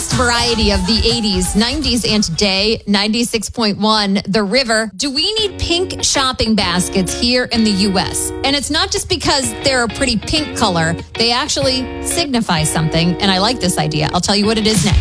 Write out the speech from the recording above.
best variety of the 80s, 90s, and today. 96.1, The River. Do we need pink shopping baskets here in the U.S.? And it's not just because they're a pretty pink color. They actually signify something, and I like this idea. I'll tell you what it is next.